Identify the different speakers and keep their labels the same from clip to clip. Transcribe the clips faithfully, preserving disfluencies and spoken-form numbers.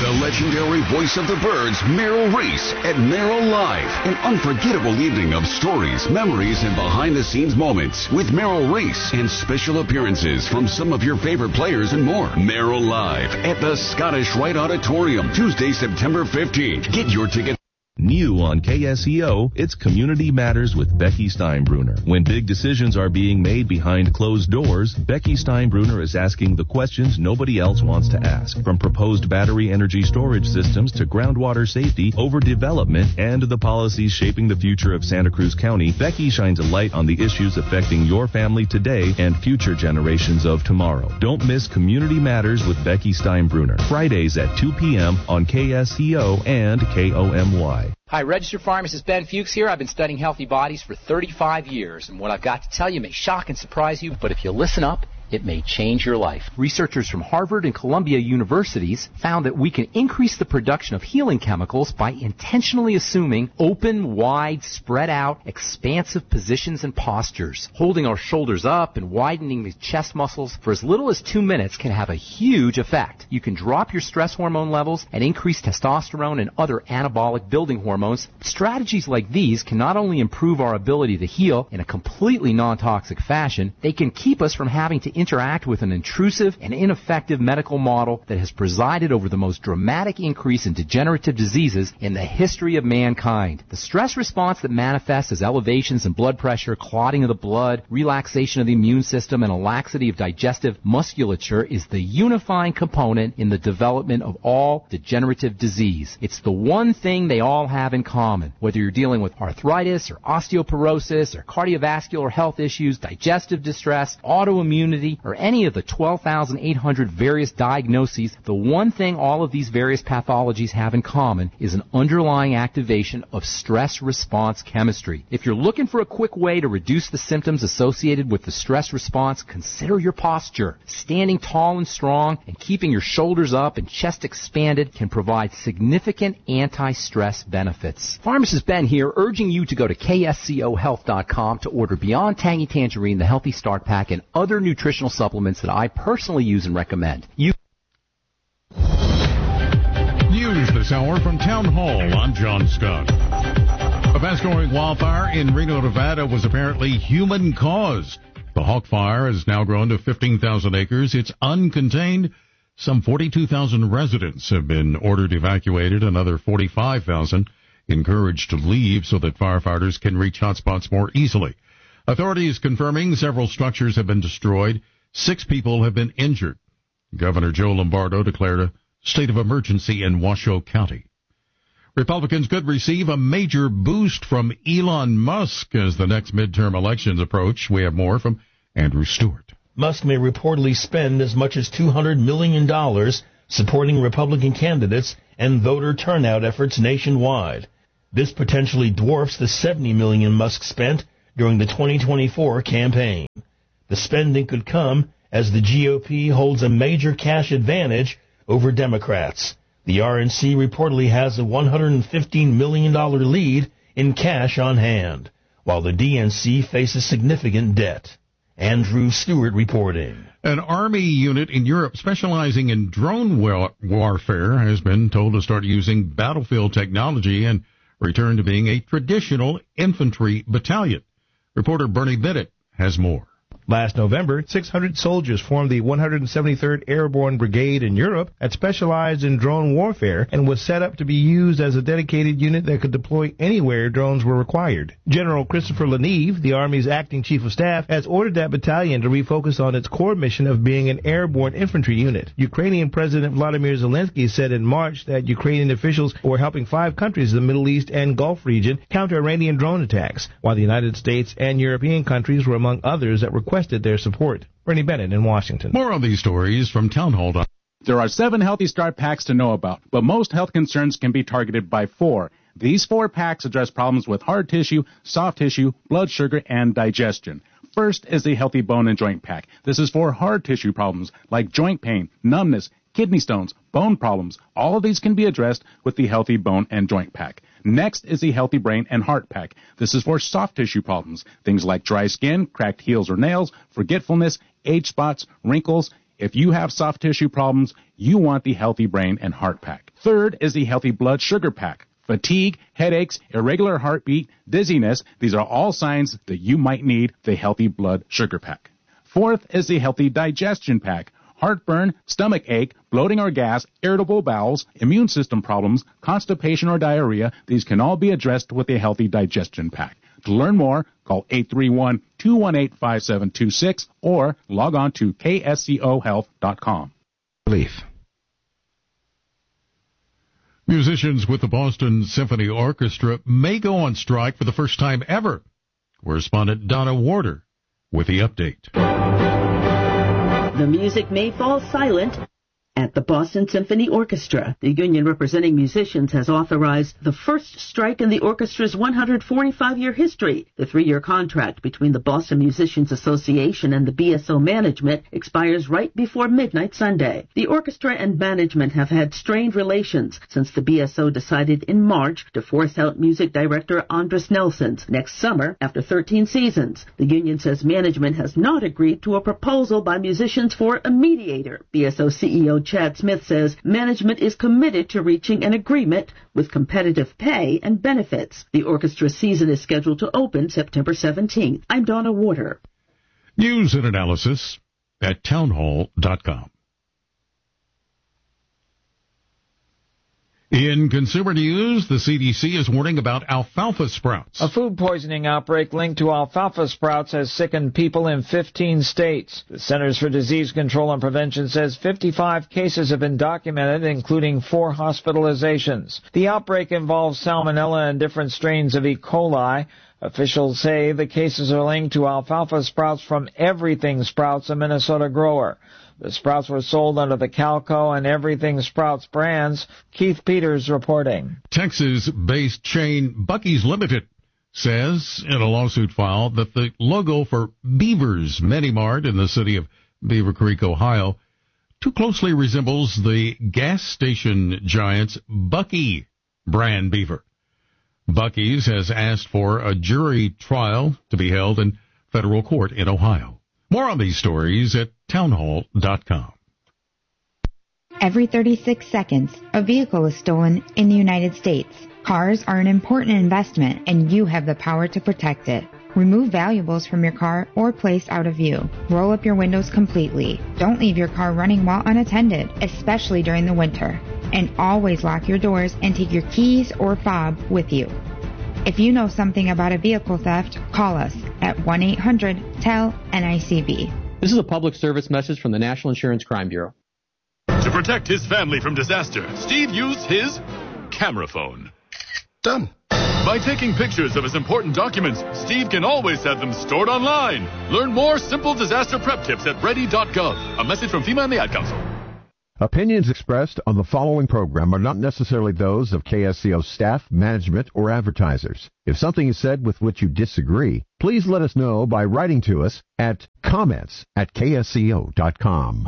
Speaker 1: the legendary voice of the birds, Merrill Reese, at Merrill Live. An unforgettable evening of stories, memories, and behind-the-scenes moments with Merrill Reese and special appearances from some of your favorite players and more. Merrill Live at the Scottish Rite Auditorium, Tuesday, September fifteenth. Get your ticket.
Speaker 2: New on K S E O, it's Community Matters with Becky Steinbruner. When big decisions are being made behind closed doors, Becky Steinbruner is asking the questions nobody else wants to ask. From proposed battery energy storage systems to groundwater safety, overdevelopment, and the policies shaping the future of Santa Cruz County, Becky shines a light on the issues affecting your family today and future generations of tomorrow. Don't miss Community Matters with Becky Steinbruner, Fridays at two p.m. on K S E O and K O M Y.
Speaker 3: Hi, registered pharmacist Ben Fuchs here. I've been studying healthy bodies for thirty-five years, and what I've got to tell you may shock and surprise you, but if you listen up, it may change your life. Researchers from Harvard and Columbia universities found that we can increase the production of healing chemicals by intentionally assuming open, wide, spread out, expansive positions and postures. Holding our shoulders up and widening the chest muscles for as little as two minutes can have a huge effect. You can drop your stress hormone levels and increase testosterone and other anabolic building hormones. Strategies like these can not only improve our ability to heal in a completely non-toxic fashion, they can keep us from having to interact with an intrusive and ineffective medical model that has presided over the most dramatic increase in degenerative diseases in the history of mankind. The stress response that manifests as elevations in blood pressure, clotting of the blood, relaxation of the immune system, and a laxity of digestive musculature is the unifying component in the development of all degenerative disease. It's the one thing they all have in common. Whether you're dealing with arthritis or osteoporosis or cardiovascular health issues, digestive distress, autoimmunity, or any of the twelve thousand eight hundred various diagnoses, the one thing all of these various pathologies have in common is an underlying activation of stress response chemistry. If you're looking for a quick way to reduce the symptoms associated with the stress response, consider your posture. Standing tall and strong and keeping your shoulders up and chest expanded can provide significant anti-stress benefits. Pharmacist Ben here, urging you to go to K S C O health dot com to order Beyond Tangy Tangerine, the Healthy Start Pack, and other nutritional supplements that I personally use and recommend. You
Speaker 4: News this hour from Town Hall. I'm John Scott. A fast-growing wildfire in Reno, Nevada was apparently human-caused. The Hawk Fire has now grown to fifteen thousand acres. It's uncontained. Some forty-two thousand residents have been ordered evacuated. Another forty-five thousand encouraged to leave so that firefighters can reach hotspots more easily. Authorities confirming several structures have been destroyed. Six people have been injured. Governor Joe Lombardo declared a state of emergency in Washoe County. Republicans could receive a major boost from Elon Musk as the next midterm elections approach. We have more from Andrew Stewart.
Speaker 5: Musk may reportedly spend as much as two hundred million dollars supporting Republican candidates and voter turnout efforts nationwide. This potentially dwarfs the seventy million dollars Musk spent during the twenty twenty-four campaign. The spending could come as the G O P holds a major cash advantage over Democrats. The R N C reportedly has a one hundred fifteen million dollars lead in cash on hand, while the D N C faces significant debt. Andrew Stewart reporting.
Speaker 4: An Army unit in Europe specializing in drone war- warfare has been told to start using battlefield technology and return to being a traditional infantry battalion. Reporter Bernie Bennett has more.
Speaker 6: Last November, six hundred soldiers formed the one hundred seventy-third Airborne Brigade in Europe that specialized in drone warfare and was set up to be used as a dedicated unit that could deploy anywhere drones were required. General Christopher Leneve, the Army's acting chief of staff, has ordered that battalion to refocus on its core mission of being an airborne infantry unit. Ukrainian President Vladimir Zelensky said in March that Ukrainian officials were helping five countries in the Middle East and Gulf region counter Iranian drone attacks, while the United States and European countries were among others that requested their support. Bernie Bennett in Washington.
Speaker 4: More on these stories from Town Hall.
Speaker 7: There are seven Healthy Start packs to know about, but most health concerns can be targeted by four. These four packs address problems with hard tissue, soft tissue, blood sugar, and digestion. First is the Healthy Bone and Joint Pack. This is for hard tissue problems like joint pain, numbness, kidney stones, bone problems. All of these can be addressed with the Healthy Bone and Joint Pack. Next is the Healthy Brain and Heart Pack. This is for soft tissue problems, things like dry skin, cracked heels or nails, forgetfulness, age spots, wrinkles, If you have soft tissue problems, you want the Healthy Brain and Heart Pack. Third is the Healthy Blood Sugar Pack. Fatigue, headaches, irregular heartbeat, dizziness, these are all signs that you might need the Healthy Blood Sugar Pack. Fourth is the Healthy Digestion Pack. Heartburn, stomach ache, bloating or gas, irritable bowels, immune system problems, constipation or diarrhea, these can all be addressed with the Healthy Digestion Pack. To learn more, call eight three one, two one eight, five seven two six or log on to k s c o health dot com.
Speaker 6: Relief.
Speaker 4: Musicians with the Boston Symphony Orchestra may go on strike for the first time ever. Correspondent Donna Warder with the update.
Speaker 8: The music may fall silent at the Boston Symphony Orchestra. The union representing musicians has authorized the first strike in the orchestra's one hundred forty-five year history. The three-year contract between the Boston Musicians Association and the B S O management expires right before midnight Sunday. The orchestra and management have had strained relations since the B S O decided in March to force out music director Andres Nelsons next summer after thirteen seasons. The union says management has not agreed to a proposal by musicians for a mediator. B S O C E O Chad Smith says management is committed to reaching an agreement with competitive pay and benefits. The orchestra season is scheduled to open September seventeenth. I'm Donna Warder.
Speaker 4: News and analysis at townhall dot com. In consumer news, the C D C is warning about alfalfa sprouts.
Speaker 9: A food poisoning outbreak linked to alfalfa sprouts has sickened people in fifteen states. The Centers for Disease Control and Prevention says fifty-five cases have been documented, including four hospitalizations. The outbreak involves salmonella and different strains of E. coli. Officials say the cases are linked to alfalfa sprouts from Everything Sprouts, a Minnesota grower. The sprouts were sold under the Calco and Everything Sprouts brands. Keith Peters reporting.
Speaker 4: Texas-based chain Buc-ee's Limited says in a lawsuit filed that the logo for Beaver's Mini Mart in the city of Beaver Creek, Ohio, too closely resembles the gas station giant's Buc-ee brand beaver. Buc-ee's has asked for a jury trial to be held in federal court in Ohio. More on these stories at townhall dot com.
Speaker 10: Every thirty-six seconds, a vehicle is stolen in the United States. Cars are an important investment, and you have the power to protect it. Remove valuables from your car or place out of view. Roll up your windows completely. Don't leave your car running while unattended, especially during the winter. And always lock your doors and take your keys or fob with you. If you know something about a vehicle theft, call us at one eight hundred T E L N I C B.
Speaker 11: This is a public service message from the National Insurance Crime Bureau.
Speaker 12: To protect his family from disaster, Steve used his camera phone.
Speaker 6: Done.
Speaker 12: By taking pictures of his important documents, Steve can always have them stored online. Learn more simple disaster prep tips at ready dot gov. A message from FEMA and the Ad Council.
Speaker 13: Opinions expressed on the following program are not necessarily those of K S C O staff, management, or advertisers. If something is said with which you disagree, please let us know by writing to us at comments at k s c o dot com.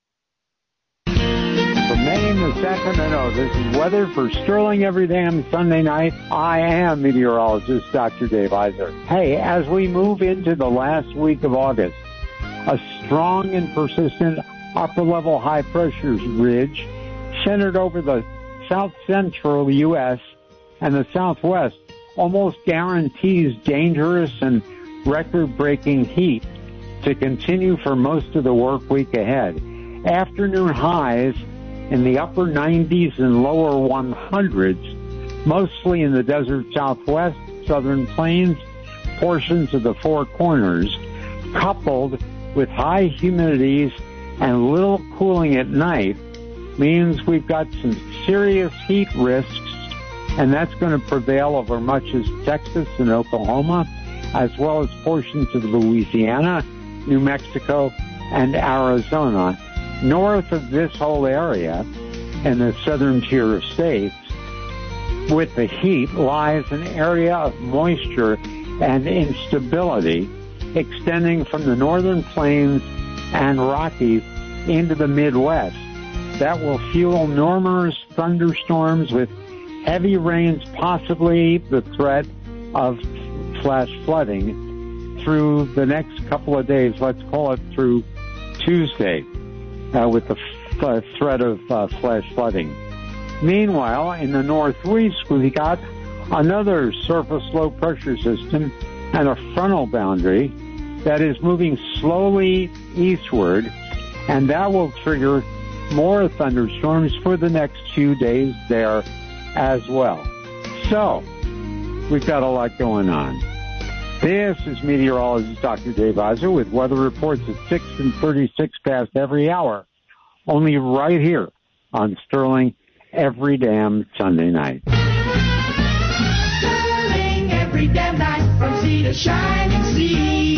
Speaker 14: From Maine to Sacramento, this is weather for Sterling every damn Sunday night. I am meteorologist Doctor Dave Iser. Hey, as we move into the last week of August, a strong and persistent upper-level high-pressure ridge centered over the south-central U S and the southwest almost guarantees dangerous and record-breaking heat to continue for most of the work week ahead. Afternoon highs in the upper nineties and lower one hundreds, mostly in the desert southwest, southern plains, portions of the Four Corners, coupled with high humidities and little cooling at night, means we've got some serious heat risks, and that's going to prevail over much of Texas and Oklahoma, as well as portions of Louisiana, New Mexico, and Arizona. North of this whole area, in the southern tier of states, with the heat lies an area of moisture and instability extending from the northern plains and Rockies into the Midwest. That will fuel numerous thunderstorms with heavy rains, possibly the threat of flash flooding through the next couple of days. Let's call it through Tuesday. uh, with the f- uh, threat of uh, flash flooding. Meanwhile, in the northwest, we've got another surface low pressure system and a frontal boundary that is moving slowly eastward, and that will trigger more thunderstorms for the next few days there as well. So, we've got a lot going on. This is meteorologist Doctor Dave Iser with weather reports at six and thirty-six past every hour, only right here on Sterling every damn Sunday night.
Speaker 15: Sterling every damn night from sea to shining sea.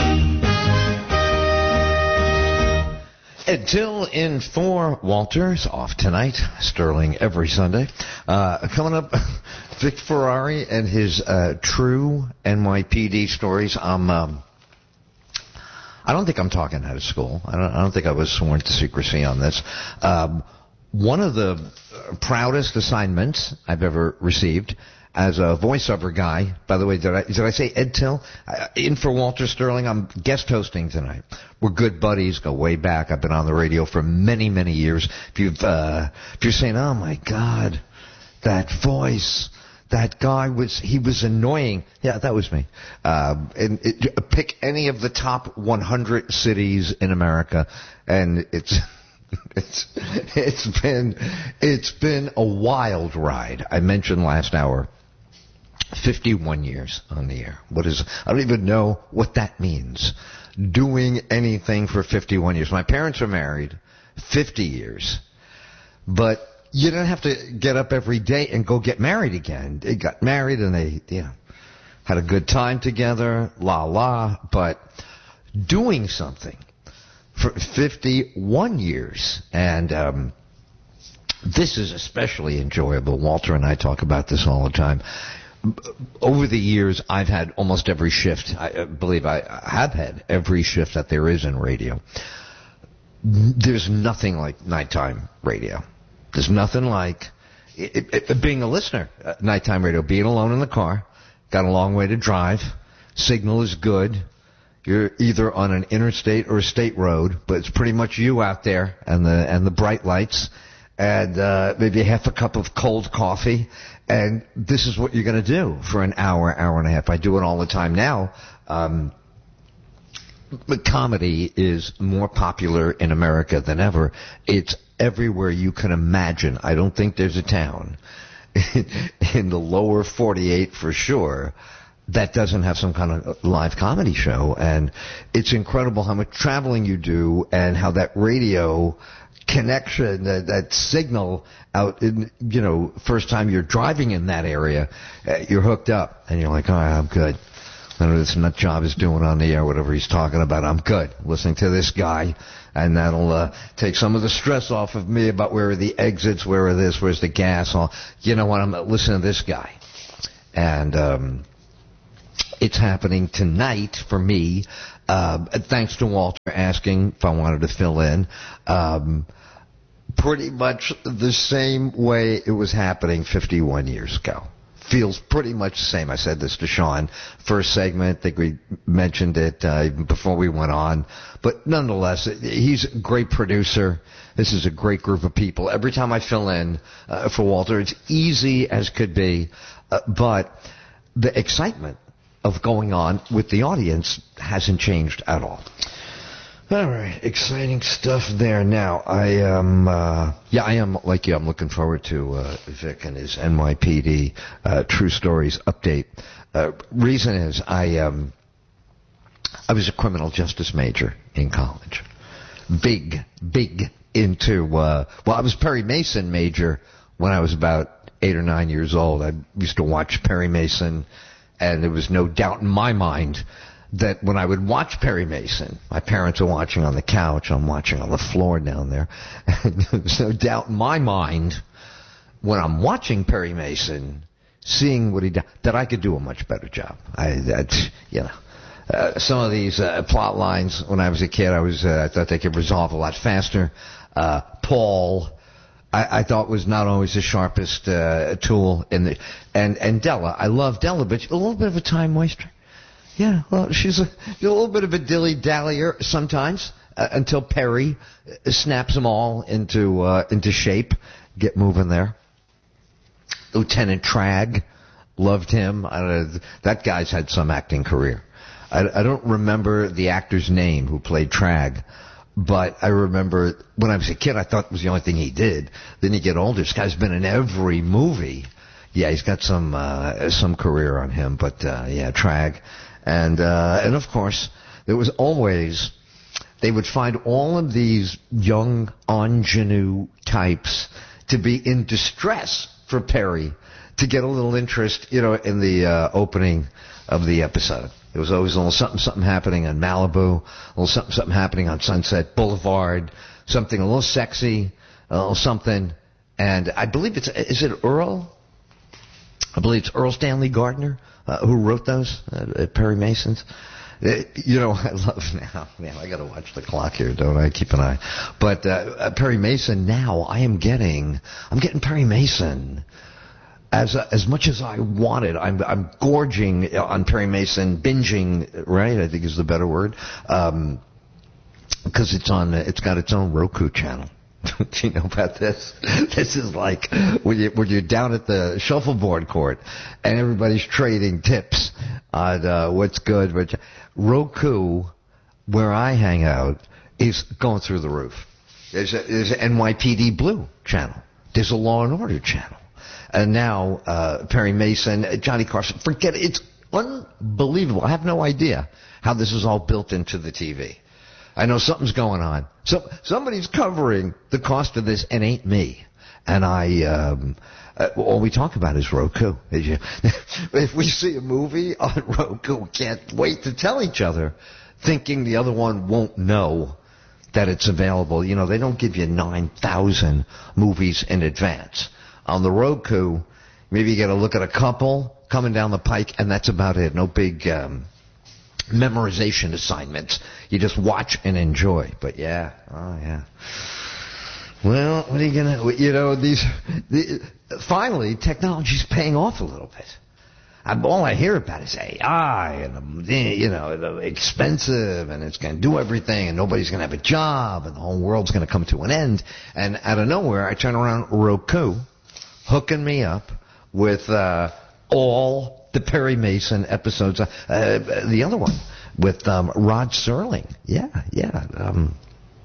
Speaker 16: Ed Till in for Walters, off tonight. Sterling every Sunday. Uh, coming up, Vic Ferrari and his uh, true N Y P D stories. Um, um, I don't think I'm talking out of school. I don't, I don't think I was sworn to secrecy on this. Um, one of the proudest assignments I've ever received as a voiceover guy, by the way, did I, did I say Ed Till? Uh, in for Walter Sterling, I'm guest hosting tonight. We're good buddies, go way back. I've been on the radio for many, many years. If you've, uh, if you're saying, oh my God, that voice, that guy was, he was annoying. Yeah, that was me. Um, and it, pick any of the top one hundred cities in America, and it's, it's, it's been, it's been a wild ride. I mentioned last hour, fifty-one years on the air. What is, I don't even know what that means. Doing anything for fifty-one years. My parents are married fifty years, but you don't have to get up every day and go get married again. They got married and they, you know, had a good time together, la la, but doing something for fifty-one years. And, um, this is especially enjoyable. Walter and I talk about this all the time. Over the years, I've had almost every shift. I believe I have had every shift that there is in radio. There's nothing like nighttime radio. There's nothing like it, it, being a listener. Uh, nighttime radio, being alone in the car, got a long way to drive, signal is good. You're either on an interstate or a state road, but it's pretty much you out there and the and the bright lights. And uh, maybe half a cup of cold coffee, and this is what you're going to do for an hour, hour and a half. I do it all the time now. Um, but comedy is more popular in America than ever. It's everywhere you can imagine. I don't think there's a town in the lower forty-eight for sure that doesn't have some kind of live comedy show. And it's incredible how much traveling you do and how that radio connection, that, that signal out in, you know, first time you're driving in that area, uh, you're hooked up and you're like, all right, I'm good. I don't know what this nut job is doing on the air, whatever he's talking about, I'm good. Listening to this guy, and that'll uh, take some of the stress off of me about where are the exits, where are this, where's the gas, all. You know what, I'm listening to this guy. And um, it's happening tonight for me. Uh, thanks to Walter asking if I wanted to fill in. Um, pretty much the same way it was happening fifty-one years ago. Feels pretty much the same. I said this to Sean. First segment, I think we mentioned it uh, before we went on. But nonetheless, he's a great producer. This is a great group of people. Every time I fill in uh, for Walter, it's easy as could be. Uh, but the excitement of going on with the audience hasn't changed at all. All right, exciting stuff there. Now, I am, uh, yeah, I am, like you, I'm looking forward to uh, Vic and his N Y P D uh, True Stories update. Uh, reason is, I, um, I was a criminal justice major in college. Big, big into, uh, well, I was Perry Mason major when I was about eight or nine years old. I used to watch Perry Mason. And there was no doubt in my mind that when I would watch Perry Mason, my parents are watching on the couch, I'm watching on the floor down there, and there was no doubt in my mind when I'm watching Perry Mason, seeing what he did, that I could do a much better job. I, that, you know, uh, some of these uh, plot lines when I was a kid, I was uh, I thought they could resolve a lot faster. Uh, Paul. I, I thought was not always the sharpest uh, tool in the and and Della. I love Della, but a little bit of a time waster. Yeah, well, she's a, a little bit of a dilly-dallyer sometimes. uh, until Perry snaps them all into uh, into shape. Get moving there. Lieutenant Tragg, loved him. I don't know, that guy's had some acting career. I, I don't remember the actor's name who played Tragg, but I remember when I was a kid, I thought it was the only thing he did. Then you get older, this guy's been in every movie. Yeah, he's got some uh, some career on him, but uh, yeah, Tragg, and uh, and of course there was always they would find all of these young ingenue types to be in distress for Perry to get a little interest, you know, in the uh, opening of the episode. There was always a little something something happening on Malibu, a little something something happening on Sunset Boulevard, something a little sexy, a little something, and I believe it's is it Earl? I believe it's Earl Stanley Gardner uh, who wrote those uh, at Perry Mason's. Uh, you know, I love now. Man, I got to watch the clock here, don't I? Keep an eye. But uh, uh, Perry Mason now, I am getting, I'm getting Perry Mason as uh, as much as I wanted. I'm I'm gorging on Perry Mason, binging, right? I think is the better word, um, because it's on. It's got its own Roku channel. Do you know about this? This is like when, you, when you're down at the shuffleboard court and everybody's trading tips on uh, what's good. But Roku, where I hang out, is going through the roof. There's, a, there's an N Y P D Blue channel. There's a Law and Order channel. And now uh, Perry Mason, Johnny Carson. Forget it. It's unbelievable. I have no idea how this is all built into the T V. I know something's going on. So somebody's covering the cost of this, and ain't me. And I, um, uh, all we talk about is Roku. If we see a movie on Roku, we can't wait to tell each other, thinking the other one won't know that it's available. You know, they don't give you nine thousand movies in advance. On the Roku, maybe you get a look at a couple coming down the pike, and that's about it. No big um memorization assignments. You just watch and enjoy. But yeah, oh yeah. Well, what are you gonna? You know, these. The, finally, technology's paying off a little bit. I, all I hear about is A I and you know, expensive, and it's going to do everything, and nobody's going to have a job, and the whole world's going to come to an end. And out of nowhere, I turn around, Roku, hooking me up with uh, all the Perry Mason episodes, uh, uh, the other one with um, Rod Serling. Yeah, yeah. Um,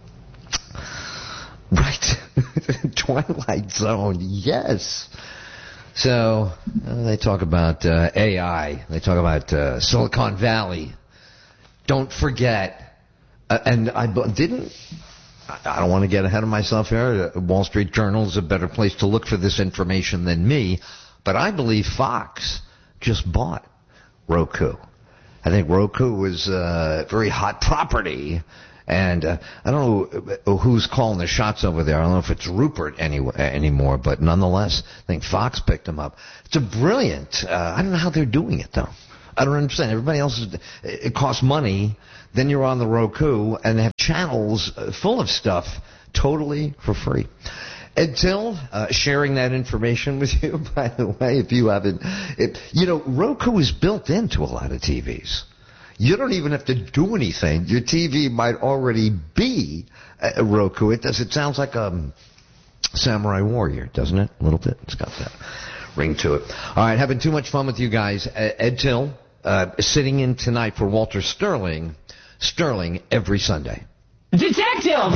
Speaker 16: right. Twilight Zone, yes. So uh, they talk about uh, A I. They talk about uh, Silicon Valley. Don't forget, uh, and I didn't, I don't want to get ahead of myself here. Wall Street Journal is a better place to look for this information than me, but I believe Fox just bought Roku. I think Roku was a very hot property, and uh, I don't know who's calling the shots over there. I don't know if it's Rupert any, anymore, but nonetheless, I think Fox picked them up. It's a brilliant. Uh, I don't know how they're doing it though. I don't understand. Everybody else, is, it costs money. Then you're on the Roku, and they have channels full of stuff totally for free. Ed Till, uh, sharing that information with you, by the way, if you haven't. It, you know, Roku is built into a lot of T Vs. You don't even have to do anything. Your T V might already be a Roku. It does. It sounds like a Samurai Warrior, doesn't it? A little bit. It's got that ring to it. All right, having too much fun with you guys. Ed Till, uh, sitting in tonight for Walter Sterling. Sterling every Sunday.
Speaker 15: Detective!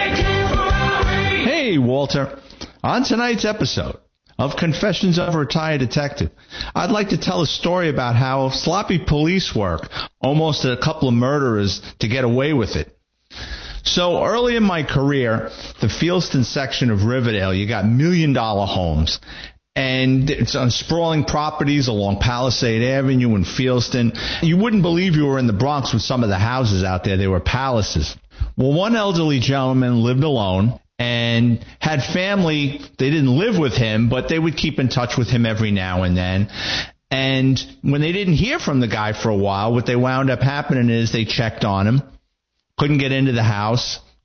Speaker 17: Hey, Walter. On tonight's episode of Confessions of a Retired Detective, I'd like to tell a story about how sloppy police work almost a couple of murderers to get away with it. So early in my career, the Fieldston section of Riverdale, you got million-dollar homes. And it's on sprawling properties along Palisade Avenue in Fieldston. You wouldn't believe you were in the Bronx with some of the houses out there. They were palaces. Well, one elderly gentleman lived alone and had family. They didn't live with him, but they would keep in touch with him every now and then. And when they didn't hear from the guy for a while, what they wound up happening is they checked on him, couldn't get into the house,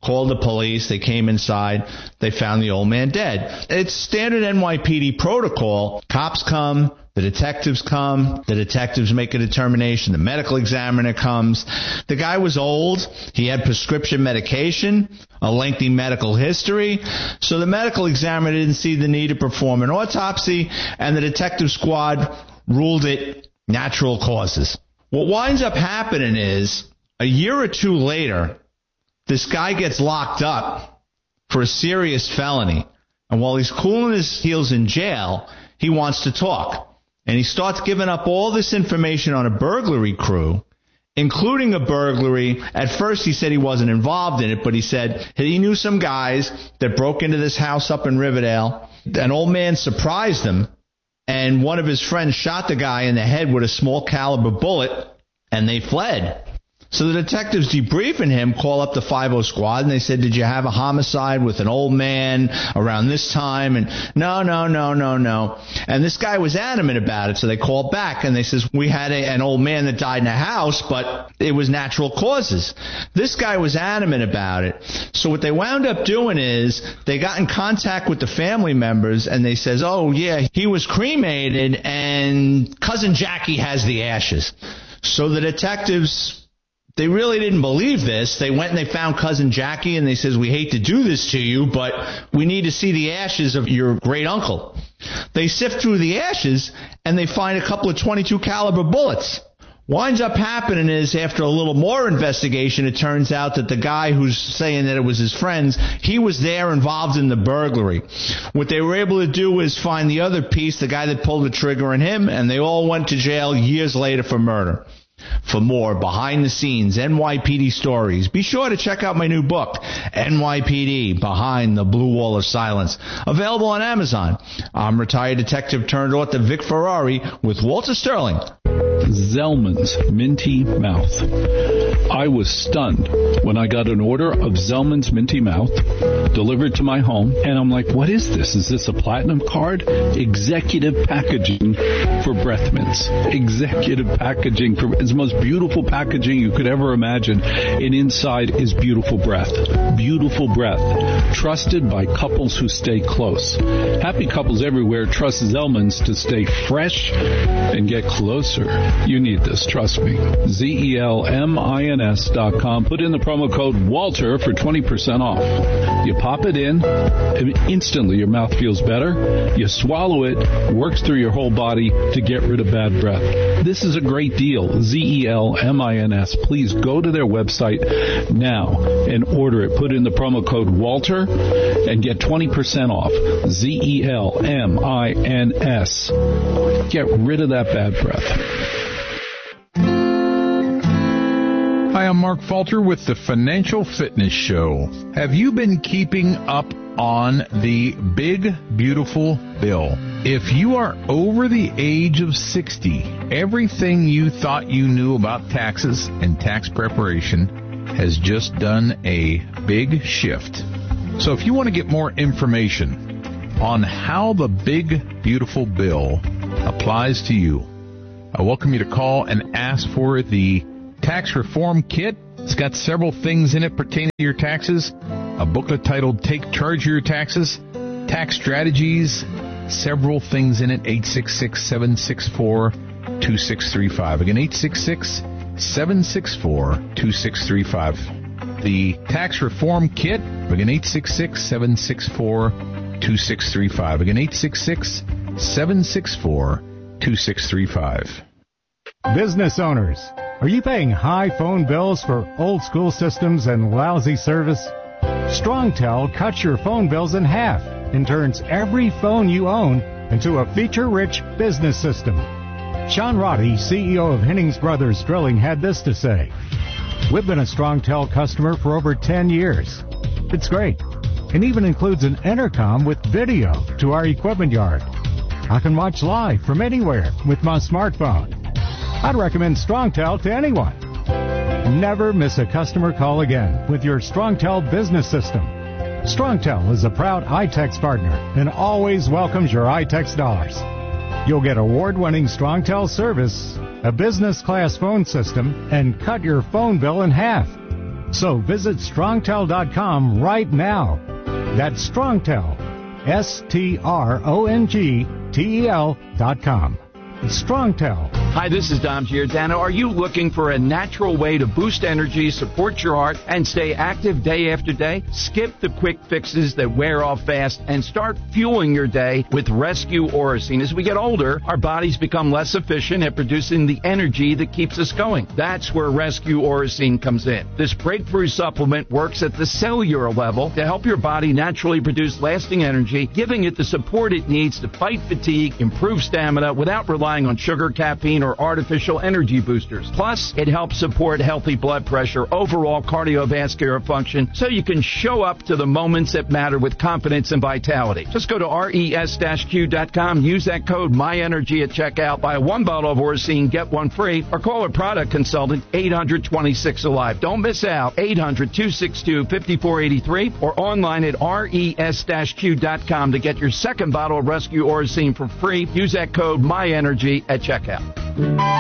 Speaker 17: called the police. They came inside. They found the old man dead. It's standard N Y P D protocol. Cops come. The detectives come. The detectives make a determination. The medical examiner comes. The guy was old. He had prescription medication, a lengthy medical history. So the medical examiner didn't see the need to perform an autopsy, and the detective squad ruled it natural causes. What winds up happening is, a year or two later, this guy gets locked up for a serious felony. And while he's cooling his heels in jail, he wants to talk. And he starts giving up all this information on a burglary crew, including a burglary. At first he said he wasn't involved in it, but he said he knew some guys that broke into this house up in Riverdale. An old man surprised them, and one of his friends shot the guy in the head with a small caliber bullet, and they fled. So the detectives debriefing him call up the five oh squad, and they said, did you have a homicide with an old man around this time? And no, no, no, no, no. And this guy was adamant about it, so they called back, and they says, we had a, an old man that died in a house, but it was natural causes. This guy was adamant about it. So what they wound up doing is they got in contact with the family members, and they says, oh, yeah, he was cremated, and Cousin Jackie has the ashes. So the detectives... They really didn't believe this. They went and they found Cousin Jackie, and they says, we hate to do this to you, but we need to see the ashes of your great uncle. They sift through the ashes, and they find a couple of twenty-two caliber bullets. Winds up happening is, after a little more investigation, it turns out that the guy who's saying that it was his friends, he was there involved in the burglary. What they were able to do is find the other piece, the guy that pulled the trigger, and him, and they all went to jail years later for murder. For more behind-the-scenes N Y P D stories, be sure to check out my new book, N Y P D, Behind the Blue Wall of Silence, available on Amazon. I'm retired detective turned author Vic Ferrari with Walter Sterling.
Speaker 18: Zellman's Minty Mouth. I was stunned when I got an order of Zellman's Minty Mouth delivered to my home, and I'm like, what is this? Is this a platinum card? Executive packaging for breath mints. Executive packaging for, it's the most beautiful packaging you could ever imagine, and inside is beautiful breath. Beautiful breath. Trusted by couples who stay close. Happy couples everywhere trust Zellman's to stay fresh and get closer. You need this, trust me. Z E L M I N S dot com. Put in the promo code WALTER for twenty percent off. You pop it in, and instantly your mouth feels better. You swallow it, works through your whole body to get rid of bad breath. This is a great deal. Z E L M I N S. Please go to their website now and order it. Put in the promo code WALTER and get twenty percent off. Z E L M I N S. Get rid of that bad breath.
Speaker 19: Hi, I'm Mark Falter with the Financial Fitness Show. Have you been keeping up on the big, beautiful bill? If you are over the age of sixty, everything you thought you knew about taxes and tax preparation has just done a big shift. So if you want to get more information on how the big, beautiful bill applies to you, I welcome you to call and ask for the Tax Reform Kit. It's got several things in it pertaining to your taxes. A booklet titled Take Charge of Your Taxes, Tax Strategies, several things in it. eight six six, seven six four, two six three five. Again, eight six six, seven six four, two six three five. The Tax Reform Kit. Again, eight six six, seven six four, two six three five. Again, eight six six, seven six four, two six three five.
Speaker 20: Business owners, are you paying high phone bills for old school systems and lousy service? StrongTel cuts your phone bills in half and turns every phone you own into a feature-rich business system. Sean Roddy, C E O of Hennings Brothers Drilling, had this to say. We've been a StrongTel customer for over ten years. It's great, and even includes an intercom with video to our equipment yard. I can watch live from anywhere with my smartphone. I'd recommend StrongTel to anyone. Never miss a customer call again with your StrongTel business system. StrongTel is a proud iTex partner and always welcomes your iTex dollars. You'll get award-winning StrongTel service, a business-class phone system, and cut your phone bill in half. So visit strongtel dot com right now. That's Strongtel, S T R O N G T E L dot com. Strongtel.
Speaker 21: Hi, this is Dom Giordano. Are you looking for a natural way to boost energy, support your heart, and stay active day after day? Skip the quick fixes that wear off fast and start fueling your day with Rescue Orosine. As we get older, our bodies become less efficient at producing the energy that keeps us going. That's where Rescue Orosine comes in. This breakthrough supplement works at the cellular level to help your body naturally produce lasting energy, giving it the support it needs to fight fatigue, improve stamina without relying on sugar, caffeine, or artificial energy boosters. Plus, it helps support healthy blood pressure, overall cardiovascular function, so you can show up to the moments that matter with confidence and vitality. Just go to res q dot com, use that code MyEnergy at checkout, buy one bottle of Orosine, get one free, or call a product consultant eight hundred twenty-six alive. Don't miss out. eight hundred two six two five four eight three or online at res q dot com to get your second bottle of Rescue Orosine for free. Use that code MyEnergy at checkout.